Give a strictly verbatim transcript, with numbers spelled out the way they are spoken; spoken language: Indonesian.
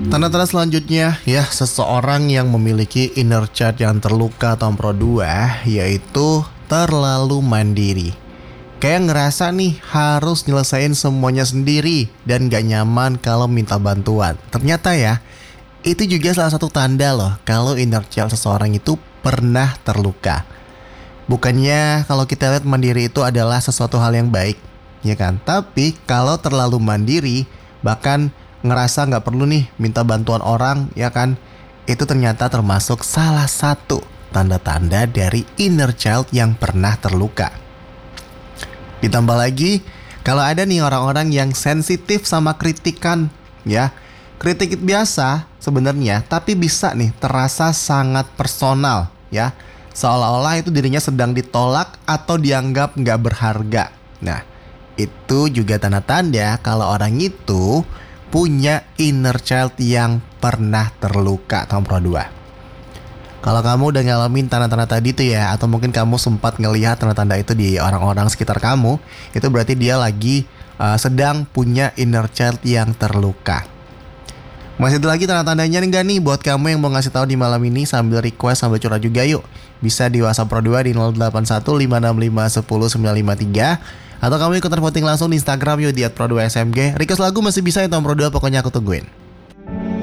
Tanda-tanda selanjutnya ya, seseorang yang memiliki inner child yang terluka atau pro dua, yaitu terlalu mandiri. Kayak ngerasa nih harus nyelesain semuanya sendiri dan gak nyaman kalau minta bantuan. Ternyata ya, itu juga salah satu tanda loh kalau inner child seseorang itu pernah terluka. Bukannya kalau kita lihat mandiri itu adalah sesuatu hal yang baik, ya kan? Tapi kalau terlalu mandiri, bahkan ngerasa nggak perlu nih minta bantuan orang, ya kan? Itu ternyata termasuk salah satu tanda-tanda dari inner child yang pernah terluka. Ditambah lagi, kalau ada nih orang-orang yang sensitif sama kritikan, ya. Kritik biasa sebenarnya, tapi bisa nih terasa sangat personal, ya. Seolah-olah itu dirinya sedang ditolak atau dianggap nggak berharga. Nah, itu juga tanda-tanda kalau orang itu punya inner child yang pernah terluka atau pro dua. Kalau kamu udah ngalamin tanda-tanda tadi tuh ya, atau mungkin kamu sempat ngelihat tanda-tanda itu di orang-orang sekitar kamu, itu berarti dia lagi uh, sedang punya inner child yang terluka. Masih ada lagi tanda-tandanya enggak nih buat kamu yang mau ngasih tahu di malam ini sambil request sambil curhat juga yuk. Bisa di WhatsApp Pro dua di nol delapan satu lima enam lima satu nol sembilan lima tiga atau kamu ikutan voting langsung di Instagram yuk di at pro dua s m g. Request lagu masih bisa ya Tom Pro dua, pokoknya aku tungguin.